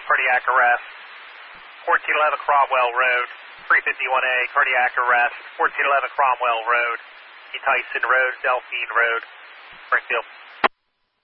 cardiac arrest. 1411 Cromwell Road, 351A, cardiac arrest. 1411 Cromwell Road, E. Tyson Road, Delphine Road, Springfield.